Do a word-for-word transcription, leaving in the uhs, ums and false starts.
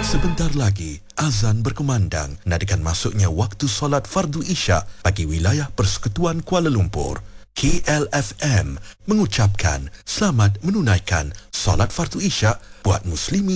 Sebentar lagi, azan berkumandang nadakan masuknya waktu solat fardu isyak bagi wilayah Persekutuan Kuala Lumpur. K L F M mengucapkan selamat menunaikan solat fardu isyak buat muslimin